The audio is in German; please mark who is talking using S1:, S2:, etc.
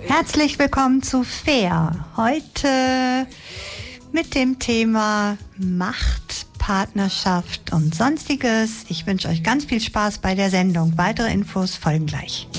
S1: Herzlich willkommen zu Fair. Heute mit dem Thema Macht, Partnerschaft und Sonstiges. Ich wünsche euch ganz viel Spaß bei der Sendung. Weitere Infos folgen gleich.